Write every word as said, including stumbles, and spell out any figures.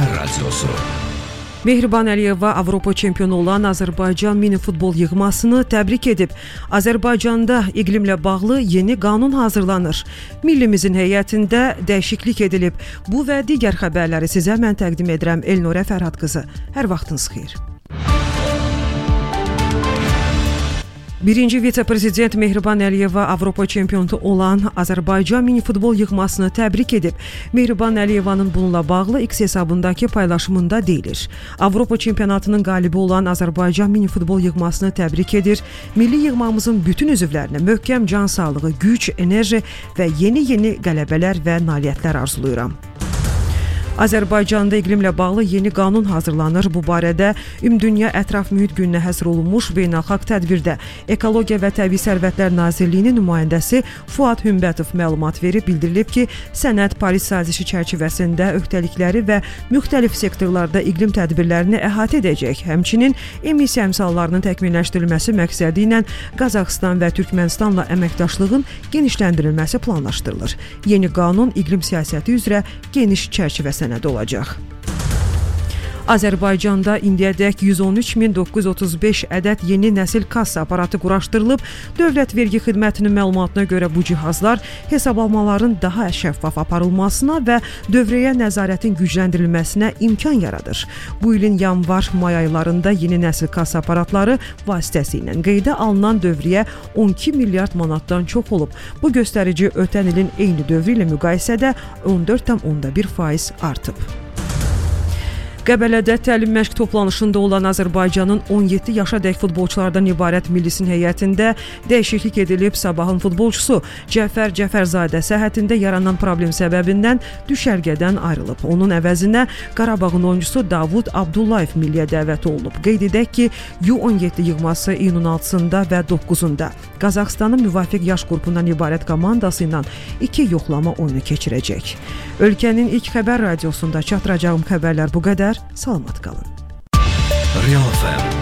Xəbər Radiosu. Mehriban Əliyeva Avropa çempionu olan Azərbaycan mini futbol yığmasını təbrik edib. Azərbaycanda iqlimlə bağlı yeni qanun hazırlanır. Millimizin heyətində dəyişiklik edilib. Bu və digər xəbərləri sizə mən təqdim edirəm. Elnurə Fərhad qızı. Hər vaxtınız xeyir. Birinci vitse-prezident Mehriban Əliyeva Avropa çempionu olan Azərbaycan mini futbol yığmasını təbrik edib. Mehriban Əliyevanın bununla bağlı X hesabındakı paylaşımında deyilir. Avropa çempionatının qalibi olan Azərbaycan mini futbol yığmasını təbrik edir. Milli yığmamızın bütün üzvlərinə möhkəm can sağlığı, güc, enerji və yeni-yeni qələbələr və nailiyyətlər arzuluyuram. Azərbaycanda iqlimlə bağlı yeni qanun hazırlanır. Bu barədə Ümumdünya Ətraf Mühit Gününə həsr olunmuş beynəlxalq tədbirdə Ekologiya və Təbii Sərvətlər Nazirliyinin nümayəndəsi Fuad Hümbətov məlumat verib, bildirilib ki, sənəd Paris sazişi çərçivəsində öhdəlikləri və müxtəlif sektorlarda iqlim tədbirlərini əhatə edəcək. Həmçinin emissiya əmsallarının təkmilləşdirilməsi məqsədi ilə Qazaxıstan və Türkmənistanla əməkdaşlığın genişləndirilməsi planlaşdırılır. Yeni qanun iqlim siyasəti üzrə geniş çərçivə sənədi olacaq. Azərbaycanda indiyədək yüz on üç min doqquz yüz otuz beş ədəd yeni nəsil kassa aparatı quraşdırılıb. Dövlət Vergi Xidmətinin məlumatına görə bu cihazlar hesablamaların daha şəffaf aparılmasına və dövrəyə nəzarətin gücləndirilməsinə imkan yaradır. Bu ilin yanvar-may aylarında yeni nəsil kassa aparatları vasitəsilə qeydə alınan dövrəyə on iki milyard manatdan çox olub. Bu göstərici ötən ilin eyni dövrü ilə müqayisədə on dörd tam onda bir faiz artıb. Qəbələdə təlim məşq toplanışında olan Azərbaycanın on yeddi yaşadək futbolçulardan ibarət millisin heyətində dəyişiklik edilib. Sabahın futbolçusu Cəfər Cəfərzadə səhhətində yaranan problem səbəbindən düşərgədən ayrılıb. Onun əvəzinə Qarabağın oyuncusu Davud Abdullayev milliyə dəvət olunub. Qeyd edək ki, U on yeddi yığması iyunun altısında və doqquzunda Qazaxıstanın müvafiq yaş qrupundan ibarət komandası ilə iki yoxlama oyunu keçirəcək. Ölkənin ilk xəbər radiosunda çatdıracağım xəbərlər bu qədər. Salamat qalın. Real F M